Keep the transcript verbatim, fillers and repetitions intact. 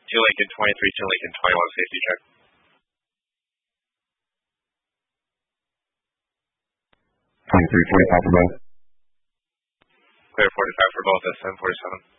two Lincoln twenty-three, two Lincoln twenty-one, safety check. twenty-three forty-five for both. Clear forty-five for both at seven forty-seven.